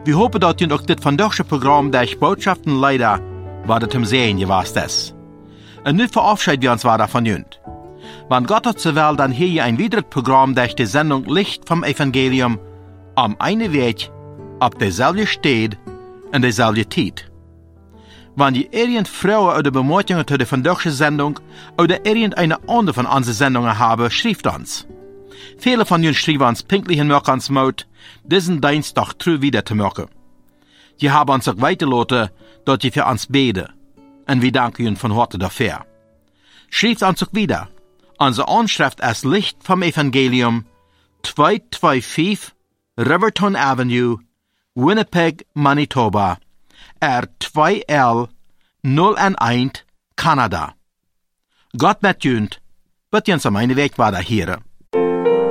Wir hoffen, dass ihr auch das vandaagse Programm der Botschaften leider, was es zum Sehen gewast ist. Und nu verabschieden wir uns weiter von jünd. Wenn Gott hat zur Welt, dann hier ein weiteres Programm durch die Sendung Licht vom Evangelium am einen Weg, auf derselbe Stelle und derselbe Zeit. Wenn ihr irgend Frauen oder Bemerkungen zu der vandaagse Sendung oder irgendeine andere von unseren Sendungen haben, schreibt uns. Viele von uns schreiben uns pünktlich in Möckens Mut, diesen Dienstag treu wieder zu machen. Sie haben uns auch weitergelassen, dass sie für uns beten. Und wir danken ihnen von Hause dafür. Schreibt uns auch wieder. Unsere Anschrift ist Licht vom Evangelium, 225 Riverton Avenue, Winnipeg, Manitoba, R2L 011, Kanada. Gott mit jünd, wird uns am einen Weg weiter hören.